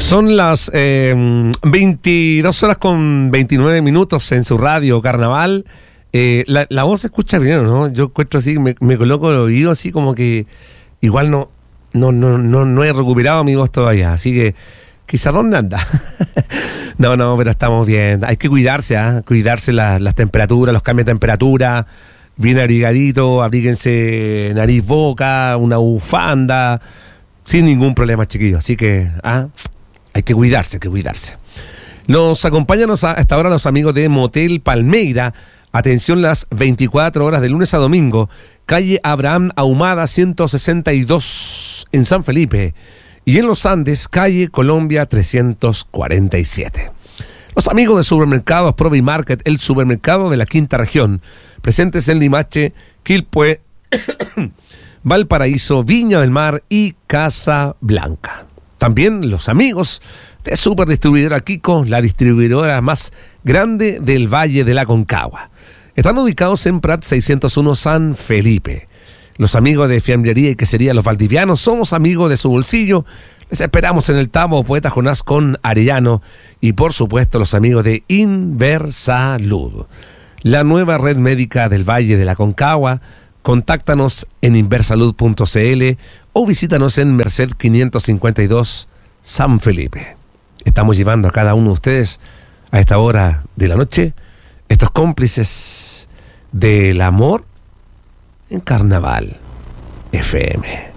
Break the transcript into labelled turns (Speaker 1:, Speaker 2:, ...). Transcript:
Speaker 1: Son las 22 horas con 29 minutos en su radio Carnaval. La voz se escucha bien, ¿no? Yo encuentro así, me coloco el oído así como que igual no he recuperado mi voz todavía, así que quizá dónde anda. No, pero estamos bien. Hay que cuidarse, cuidarse las temperaturas, los cambios de temperatura, bien abrigadito, abríguense nariz, boca, una bufanda, sin ningún problema, chiquillos. Así que hay que cuidarse, Nos acompañan a esta hora los amigos de Motel Palmeira. Atención, las 24 horas de lunes a domingo. Calle Abraham Ahumada 162 en San Felipe. Y en Los Andes, calle Colombia 347. Los amigos de Supermercados Provi Market, el supermercado de la quinta región. Presentes en Limache, Quilpué, Valparaíso, Viña del Mar y Casa Blanca. También los amigos de Superdistribuidora Kiko, la distribuidora más grande del Valle de la Aconcagua. Están ubicados en Prat 601 San Felipe. Los amigos de Fiambrería y Quesería Los Valdivianos, somos amigos de su bolsillo. Les esperamos en el Tamo Poeta Jonás con Arellano. Y por supuesto los amigos de Inversalud, la nueva red médica del Valle de la Aconcagua. Contáctanos en inversalud.cl o visítanos en Merced 552 San Felipe. Estamos llevando a cada uno de ustedes a esta hora de la noche estos cómplices del amor en Carnaval FM.